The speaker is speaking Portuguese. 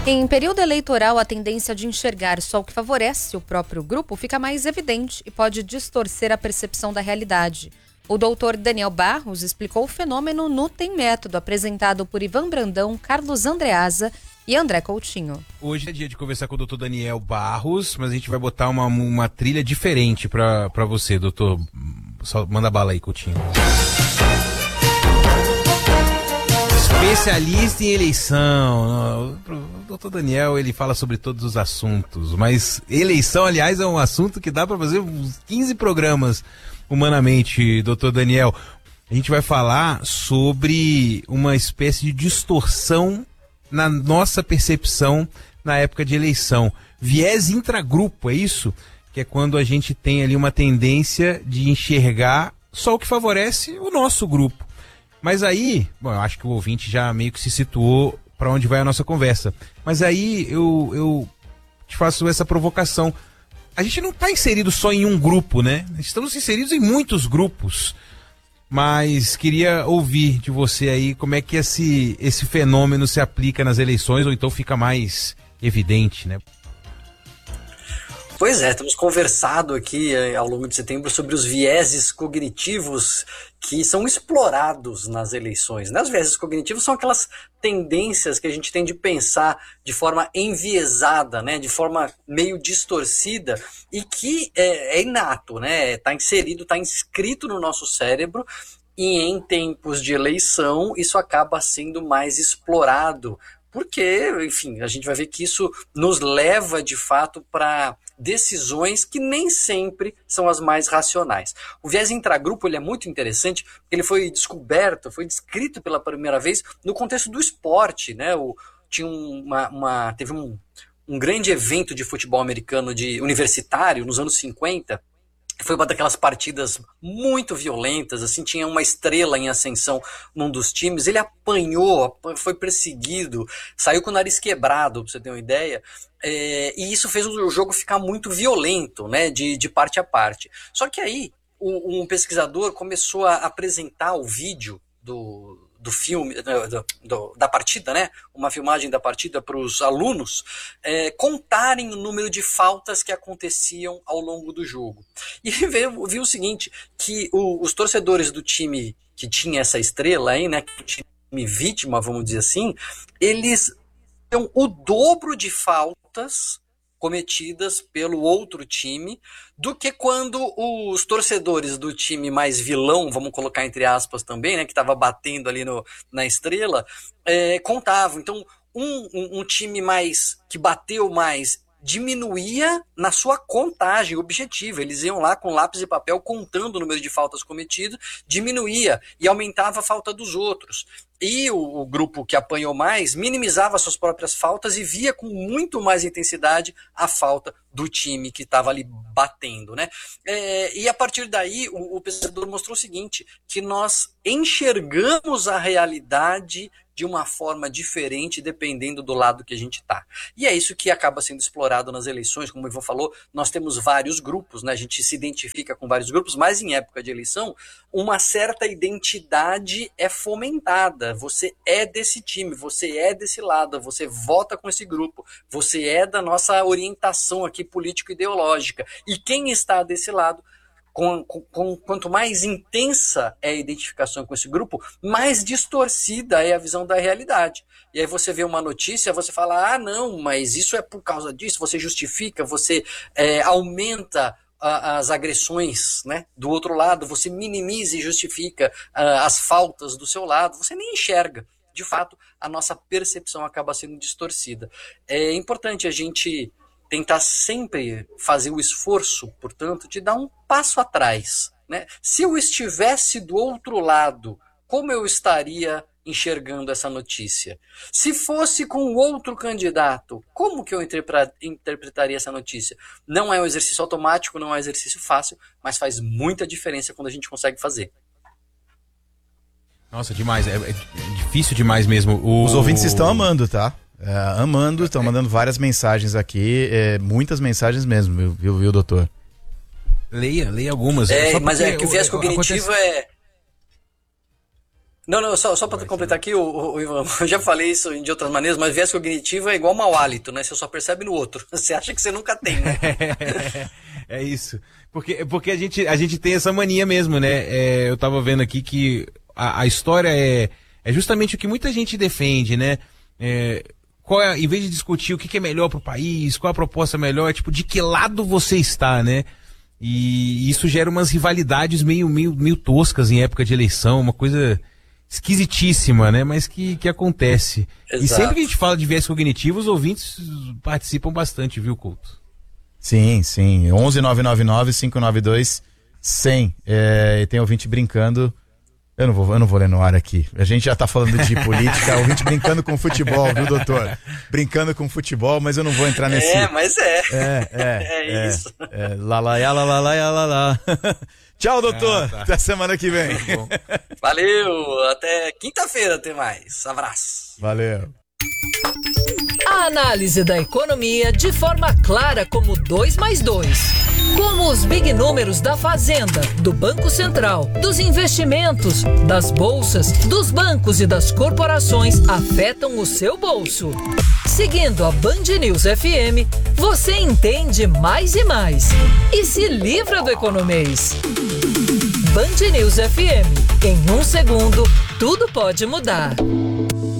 Em período eleitoral, a tendência de enxergar só o que favorece o próprio grupo fica mais evidente e pode distorcer a percepção da realidade. O doutor Daniel Barros explicou o fenômeno no Tem Método, apresentado por Ivan Brandão, Carlos Andreasa e André Coutinho. Hoje é dia de conversar com o doutor Daniel Barros, mas a gente vai botar uma trilha diferente para você, doutor. Só manda bala aí, Coutinho. Especialista em eleição. O doutor Daniel, ele fala sobre todos os assuntos, mas eleição, aliás, é um assunto que dá para fazer uns 15 programas humanamente, doutor Daniel. A gente vai falar sobre uma espécie de distorção na nossa percepção na época de eleição. Viés intragrupo, é isso? Que é quando a gente tem ali uma tendência de enxergar só o que favorece o nosso grupo. Mas aí, bom, eu acho que o ouvinte já meio que se situou para onde vai a nossa conversa. Mas aí eu te faço essa provocação. A gente não está inserido só em um grupo, né? Estamos inseridos em muitos grupos. Mas queria ouvir de você aí como é que esse fenômeno se aplica nas eleições, ou então fica mais evidente, né? Pois é, temos conversado aqui ao longo de setembro sobre os vieses cognitivos que são explorados nas eleições, né? Os vieses cognitivos são aquelas tendências que a gente tem de pensar de forma enviesada, né? De forma meio distorcida e que é inato, né? Está inserido, está inscrito no nosso cérebro e em tempos de eleição isso acaba sendo mais explorado. Porque, enfim, a gente vai ver que isso nos leva, de fato, para decisões que nem sempre são as mais racionais. O viés intragrupo ele é muito interessante, porque ele foi descoberto, foi descrito pela primeira vez no contexto do esporte, né? Teve um grande evento de futebol americano universitário nos anos 50, foi uma daquelas partidas muito violentas, assim, tinha uma estrela em ascensão num dos times, ele apanhou, foi perseguido, saiu com o nariz quebrado, pra você ter uma ideia, e isso fez o jogo ficar muito violento, né, de parte a parte. Só que aí, um pesquisador começou a apresentar o vídeo do filme, da partida, né? Uma filmagem da partida para os alunos contarem o número de faltas que aconteciam ao longo do jogo. E viu o seguinte, que os torcedores do time que tinha essa estrela aí, né? Que time vítima, vamos dizer assim, eles tinham o dobro de faltas cometidas pelo outro time do que quando os torcedores do time mais vilão, vamos colocar entre aspas também, né, que estava batendo ali na estrela, contavam. Então, um time que bateu mais diminuía na sua contagem objetiva. Eles iam lá com lápis e papel contando o número de faltas cometidas, diminuía e aumentava a falta dos outros. E o grupo que apanhou mais minimizava suas próprias faltas e via com muito mais intensidade a falta do time que estava ali batendo, né? E a partir daí o pesquisador mostrou o seguinte, que nós enxergamos a realidade de uma forma diferente dependendo do lado que a gente está. E é isso que acaba sendo explorado nas eleições, como o Ivan falou, nós temos vários grupos, né? A gente se identifica com vários grupos, mas em época de eleição, uma certa identidade é fomentada. Você é desse time, você é desse lado, você vota com esse grupo, você é da nossa orientação aqui político-ideológica. E quem está desse lado, quanto mais intensa é a identificação com esse grupo, mais distorcida é a visão da realidade. E aí você vê uma notícia, você fala, não, mas isso é por causa disso, você justifica, você aumenta as agressões, né, do outro lado, você minimiza e justifica as faltas do seu lado, você nem enxerga. De fato, a nossa percepção acaba sendo distorcida. É importante a gente tentar sempre fazer o esforço, portanto, de dar um passo atrás, né? Se eu estivesse do outro lado, como eu estaria enxergando essa notícia? Se fosse com outro candidato, como que eu interpretaria essa notícia? Não é um exercício automático, não é um exercício fácil, mas faz muita diferença quando a gente consegue fazer. Nossa, demais, é difícil demais mesmo. Os ouvintes estão amando, tá? Amando, estão mandando várias mensagens aqui, muitas mensagens mesmo, viu, doutor? Leia algumas. Mas é que o viés cognitivo Não, só para completar aqui, o Ivan, eu já falei isso de outras maneiras, mas viés cognitivo é igual mau hálito, né? Você só percebe no outro. Você acha que você nunca tem, né? É isso. Porque a gente tem essa mania mesmo, né? Eu tava vendo aqui que a história é justamente o que muita gente defende, né? Em vez de discutir o que é melhor pro país, qual a proposta melhor, tipo, de que lado você está, né? E isso gera umas rivalidades meio toscas em época de eleição, uma coisa esquisitíssima, né? Mas que acontece. Exato. E sempre que a gente fala de viés cognitivo, os ouvintes participam bastante, viu, Couto? Sim. 11-999-592-100. E tem ouvinte brincando. Eu não vou ler no ar aqui. A gente já tá falando de política, ouvinte brincando com futebol, viu, doutor? Brincando com futebol, mas eu não vou entrar nesse... Mas é. É isso. Lá. Tchau, doutor. Tá. Até semana que vem. Valeu. Até quinta-feira tem mais. Abraço. Valeu. A análise da economia de forma clara como 2 mais 2. Como os big números da Fazenda, do Banco Central, dos investimentos, das bolsas, dos bancos e das corporações afetam o seu bolso. Seguindo a Band News FM, você entende mais e mais. E se livra do economês. Band News FM. Em 1 segundo, tudo pode mudar.